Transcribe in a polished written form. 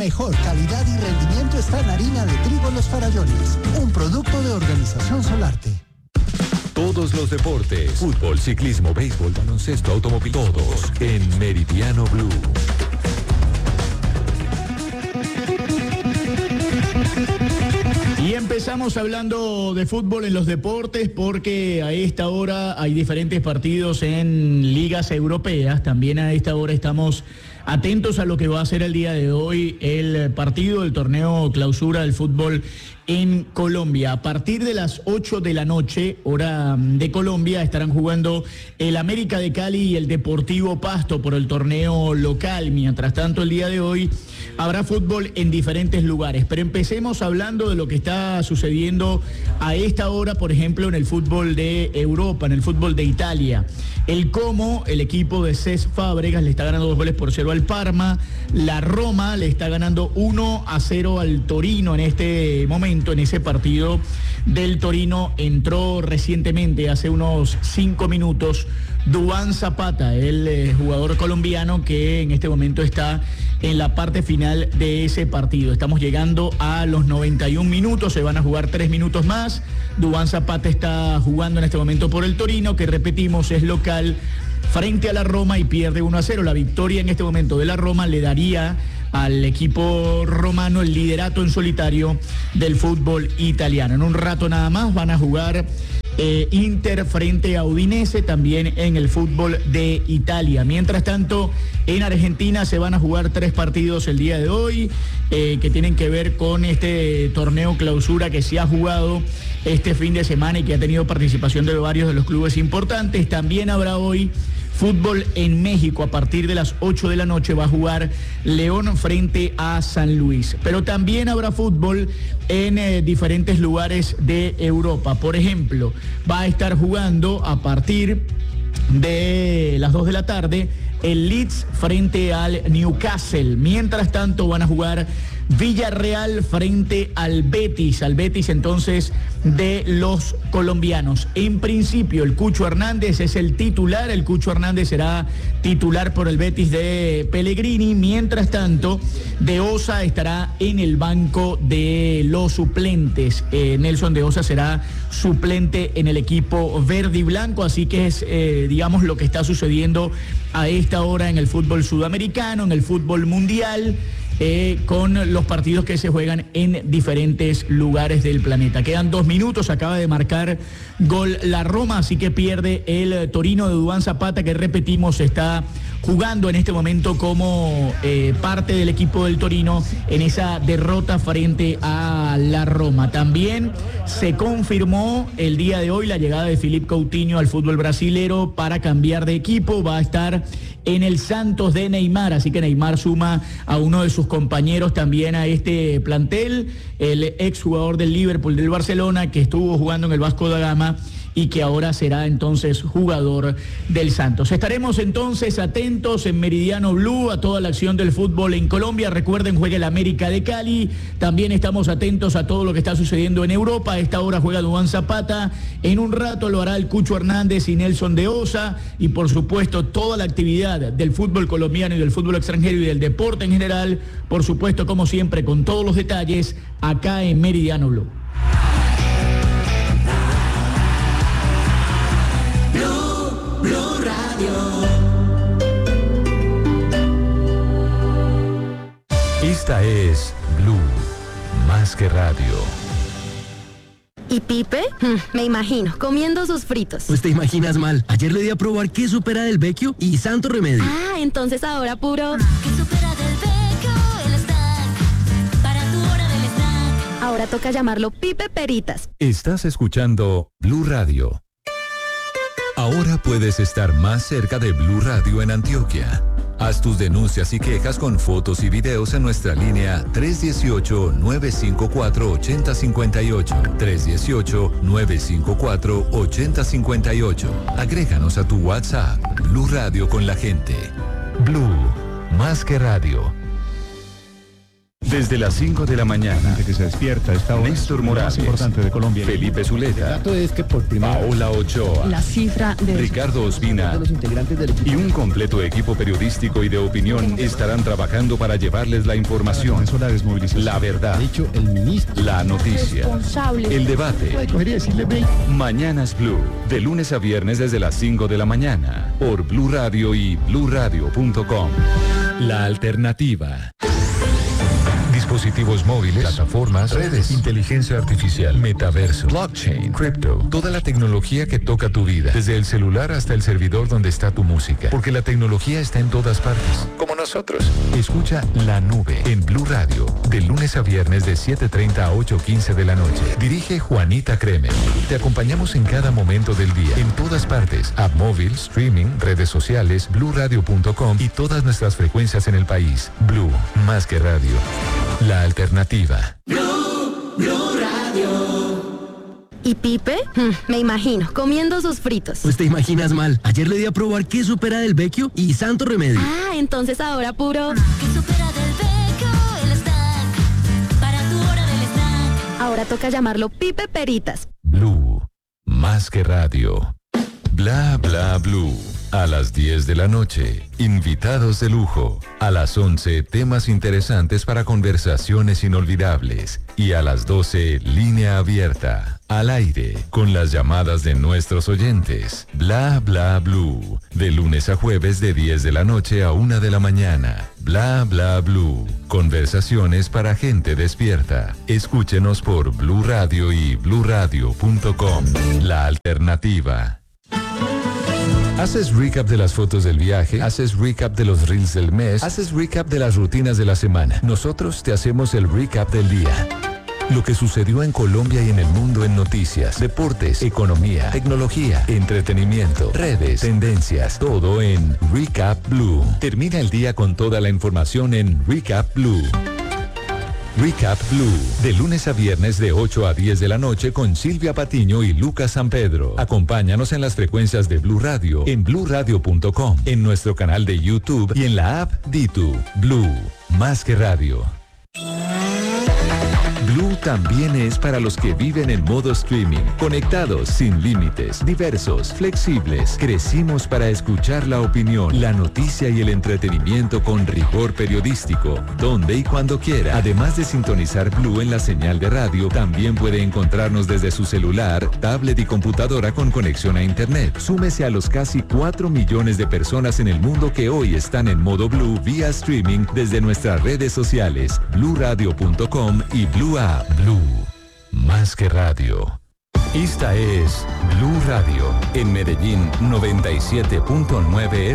Mejor calidad y rendimiento está en harina de trigo Los Farallones, un producto de Organización Solarte. Todos los deportes, fútbol, ciclismo, béisbol, baloncesto, automóvil, todos en Meridiano Blue. Y empezamos hablando de fútbol en los deportes porque a esta hora hay diferentes partidos en ligas europeas. También a esta hora estamos atentos a lo que va a ser el día de hoy el partido del torneo clausura del fútbol en Colombia. A partir de las 8 de la noche, hora de Colombia, estarán jugando el América de Cali y el Deportivo Pasto por el torneo local. Mientras tanto, el día de hoy habrá fútbol en diferentes lugares. Pero empecemos hablando de lo que está sucediendo a esta hora, por ejemplo, en el fútbol de Europa, en el fútbol de Italia. El Como, el equipo de Cesc Fábregas, le está ganando 2-0 al Parma. La Roma le está ganando 1-0 al Torino en este momento. En ese partido del Torino entró recientemente, hace unos 5 minutos, Duván Zapata, el jugador colombiano que en este momento está en la parte final de ese partido. Estamos llegando a los 91 minutos, se van a jugar 3 minutos más. Duván Zapata está jugando en este momento por el Torino, que repetimos es local frente a la Roma y pierde 1-0. La victoria en este momento de la Roma le daría al equipo romano el liderato en solitario del fútbol italiano. En un rato nada más van a jugar Inter frente a Udinese, también en el fútbol de Italia. Mientras tanto, en Argentina se van a jugar 3 partidos el día de hoy que tienen que ver con este torneo clausura que se ha jugado este fin de semana y que ha tenido participación de varios de los clubes importantes. También habrá hoy fútbol en México. A partir de las 8 de la noche va a jugar León frente a San Luis. Pero también habrá fútbol en diferentes lugares de Europa. Por ejemplo, va a estar jugando a partir de las 2 de la tarde el Leeds frente al Newcastle. Mientras tanto van a jugar Villarreal frente al Betis entonces de los colombianos. En principio el Cucho Hernández es el titular, el Cucho Hernández será titular por el Betis de Pellegrini. Mientras tanto, De Osa estará en el banco de los suplentes. Nelson De Osa será suplente en el equipo verde y blanco, así que es digamos lo que está sucediendo a esta hora en el fútbol sudamericano, en el fútbol mundial, con los partidos que se juegan en diferentes lugares del planeta. Quedan 2 minutos, acaba de marcar gol la Roma, así que pierde el Torino de Duván Zapata, que repetimos está jugando en este momento como parte del equipo del Torino en esa derrota frente a la Roma. También se confirmó el día de hoy la llegada de Philippe Coutinho al fútbol brasilero para cambiar de equipo. Va a estar en el Santos de Neymar, así que Neymar suma a uno de sus compañeros también a este plantel, el exjugador del Liverpool, del Barcelona, que estuvo jugando en el Vasco da Gama y que ahora será entonces jugador del Santos. Estaremos entonces atentos en Meridiano Blue a toda la acción del fútbol en Colombia. Recuerden, juega el América de Cali. También estamos atentos a todo lo que está sucediendo en Europa. A esta hora juega Duván Zapata. En un rato lo hará el Cucho Hernández y Nelson De Osa. Y por supuesto toda la actividad del fútbol colombiano y del fútbol extranjero y del deporte en general, por supuesto, como siempre, con todos los detalles acá en Meridiano Blue. Esta es Blue, más que radio. ¿Y Pipe? Me imagino, comiendo sus fritos. Pues te imaginas mal. Ayer le di a probar queso pera del Vecchio y santo remedio. Ah, entonces ahora puro... Queso pera del Vecchio, el snack, para tu hora del snack. Ahora toca llamarlo Pipe Peritas. Estás escuchando Blue Radio. Ahora puedes estar más cerca de Blue Radio en Antioquia. Haz tus denuncias y quejas con fotos y videos en nuestra línea 318-954-8058. 318-954-8058. Agréganos a tu WhatsApp. Blue Radio con la gente. Blue, más que radio. Desde las 5 de la mañana, que se despierta a esta hora. Néstor Morales, Más importante de Colombia. Felipe Zuleta, El dato es que por primera vez Paola Ochoa, La cifra de Ricardo Ospina los integrantes del equipo y un completo equipo periodístico y de opinión estarán trabajando para llevarles la información, comenzó la desmovilización. la verdad, Ha dicho el ministro. la noticia, responsables. el debate. Ay, cogería decirle break. Mañanas Blue, de lunes a viernes desde las 5 de la mañana, por Blue Radio y bluradio.com. La alternativa. Dispositivos móviles, plataformas, redes, inteligencia artificial, metaverso, blockchain, cripto, toda la tecnología que toca tu vida, desde el celular hasta el servidor donde está tu música, porque la tecnología está en todas partes, como nosotros. Escucha La Nube en Blue Radio, de lunes a viernes de 7:30 a 8:15 de la noche. Dirige Juanita Kremer. Te acompañamos en cada momento del día, en todas partes, app móvil, streaming, redes sociales, bluradio.com y todas nuestras frecuencias en el país. Blue, más que radio. La alternativa. ¿Y Pipe? Me imagino, comiendo sus fritos. Pues te imaginas mal. Ayer le di a probar queso pera del Vecchio y santo remedio. Ah, entonces ahora puro... Queso pera del Vecchio, el snack. Para tu hora del snack. Ahora toca llamarlo Pipe Peritas. Blue, más que radio. Bla bla blue. A las 10 de la noche, invitados de lujo. A las 11, temas interesantes para conversaciones inolvidables. Y a las 12, línea abierta, al aire, con las llamadas de nuestros oyentes. Bla bla blue. De lunes a jueves de 10 de la noche a 1 de la mañana. Bla bla blue. Conversaciones para gente despierta. Escúchenos por Blue Radio y bluradio.com. La alternativa. Haces recap de las fotos del viaje, haces recap de los reels del mes, haces recap de las rutinas de la semana. Nosotros te hacemos el recap del día. Lo que sucedió en Colombia y en el mundo en noticias, deportes, economía, tecnología, entretenimiento, redes, tendencias, todo en Recap Blue. Termina el día con toda la información en Recap Blue. Recap Blue, de lunes a viernes de 8 a 10 de la noche con Silvia Patiño y Lucas San Pedro. Acompáñanos en las frecuencias de Blue Radio, en bluradio.com, en nuestro canal de YouTube y en la app Ditu. Blue, más que radio. Blue también es para los que viven en modo streaming, conectados, sin límites, diversos, flexibles. Crecimos para escuchar la opinión, la noticia y el entretenimiento con rigor periodístico, donde y cuando quiera. Además de sintonizar Blue en la señal de radio, también puede encontrarnos desde su celular, tablet y computadora con conexión a internet. Súmese a los casi 4 millones de personas en el mundo que hoy están en modo Blue vía streaming desde nuestras redes sociales, bluradio.com y Blue App. Blue, más que radio. Esta es Blue Radio, en Medellín 97.9